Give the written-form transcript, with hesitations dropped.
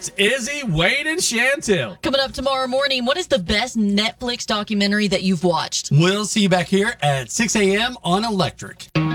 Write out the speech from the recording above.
It's Izzy, Wade, and Chantel. Coming up tomorrow morning, what is the best Netflix documentary that you've watched? We'll see you back here at 6 a.m. on Electric.